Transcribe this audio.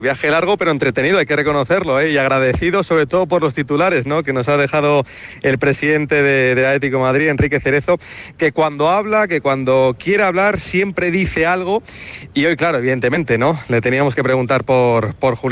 Viaje largo pero entretenido, hay que reconocerlo, ¿eh? Y agradecido sobre todo por los titulares, ¿no?, que nos ha dejado el presidente de Atlético de Madrid, Enrique Cerezo, que cuando habla, que cuando quiere hablar siempre dice algo, y hoy, claro, evidentemente, ¿no?, le teníamos que preguntar por Julián